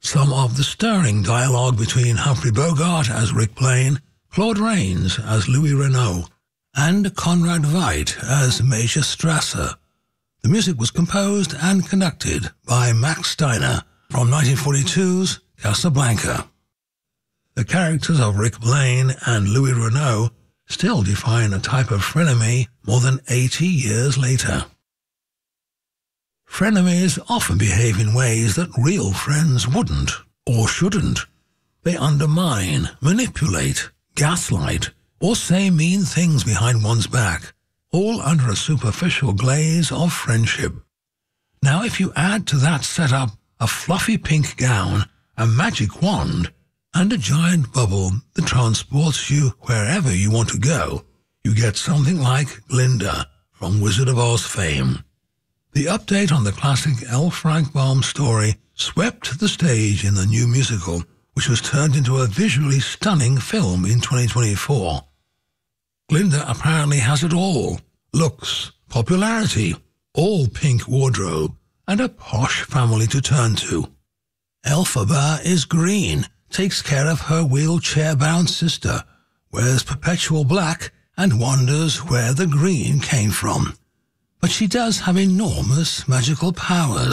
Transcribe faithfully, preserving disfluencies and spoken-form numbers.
some of the stirring dialogue between Humphrey Bogart as Rick Blaine, Claude Rains as Louis Renault, and Conrad Veidt as Major Strasser. The music was composed and conducted by Max Steiner from nineteen forty-two's Casablanca. The characters of Rick Blaine and Louis Renault still define a type of frenemy more than eighty years later. Frenemies often behave in ways that real friends wouldn't or shouldn't. They undermine, manipulate, gaslight, or say mean things behind one's back, all under a superficial glaze of friendship. Now, if you add to that setup a fluffy pink gown, a magic wand, and a giant bubble that transports you wherever you want to go, you get something like Glinda from Wizard of Oz fame. The update on the classic L. Frank Baum story swept the stage in the new musical, which was turned into a visually stunning film in twenty twenty-four. Glinda apparently has it all: looks, popularity, all pink wardrobe, and a posh family to turn to. Elphaba is green, takes care of her wheelchair-bound sister, wears perpetual black, and wonders where the green came from. But she does have enormous magical powers.